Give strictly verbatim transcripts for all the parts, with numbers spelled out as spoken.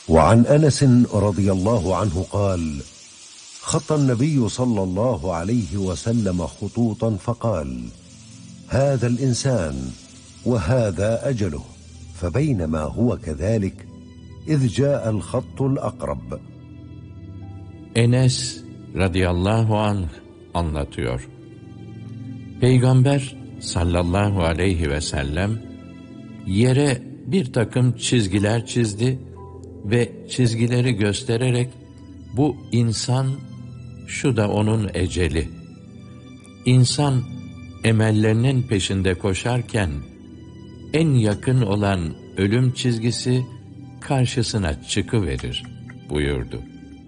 وعن أنس رضي الله عنه قال: خط النبي صلى الله عليه وسلم خطوطا فقال: هذا الإنسان وهذا أجله، فبينما هو كذلك إذ جاء الخط الأقرب. Enes radıyallahu anh anlatıyor. Peygamber sallallahu aleyhi ve sellem yere bir takım çizgiler çizdi ve çizgileri göstererek bu insan, şu da onun eceli. İnsan emellerinin peşinde koşarken en yakın olan ölüm çizgisi karşısına çıkıverir buyurdu.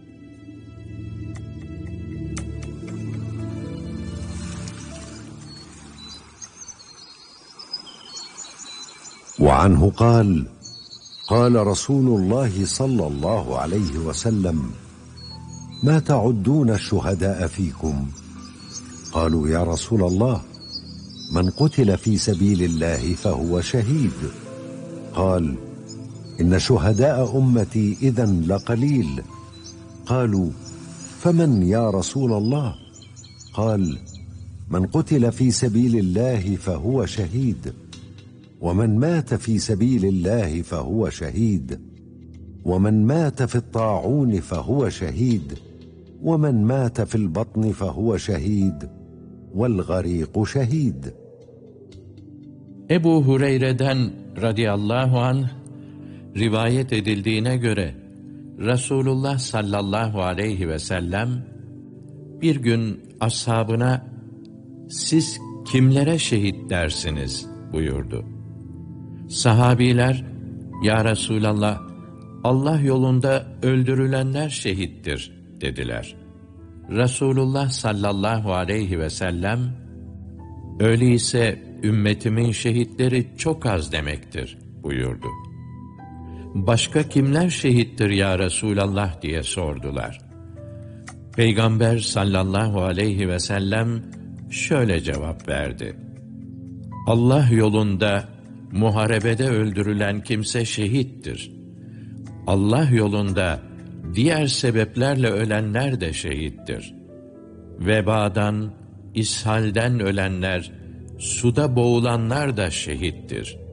وعنه قال: قال رسول الله صلى الله عليه وسلم: ما تعدون الشهداء فيكم؟ قالوا: يا رسول الله، من قتل في سبيل الله فهو شهيد. قال: إن شهداء أمتي إذن لقليل. قالوا: فمن يا رسول الله؟ قال: من قتل في سبيل الله فهو شهيد، ومن مات في سبيل الله فهو شهيد، ومن مات في الطاعون فهو شهيد، ومن مات في البطن فهو شهيد، والغريق شهيد. Ebu Hureyre'den radıyallahu anh rivayet edildiğine göre Resulullah sallallahu aleyhi ve sellem bir gün ashabına siz kimlere şehit dersiniz buyurdu. Sahabiler, ya Resulallah, Allah yolunda öldürülenler şehittir dediler. Resulullah sallallahu aleyhi ve sellem, öyleyse ümmetimin şehitleri çok az demektir buyurdu. Başka kimler şehittir ya Resulallah diye sordular. Peygamber sallallahu aleyhi ve sellem şöyle cevap verdi: Allah yolunda muharebede öldürülen kimse şehittir. Allah yolunda diğer sebeplerle ölenler de şehittir. Vebadan, ishalden ölenler, suda boğulanlar da şehittir.